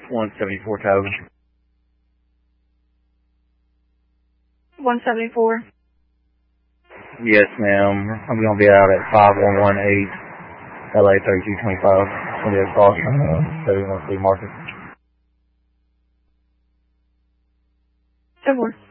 174,000. 174. Yes, ma'am. I'm going to be out at 5118 LA 3225. It's going to be across 71C Market. 10-4.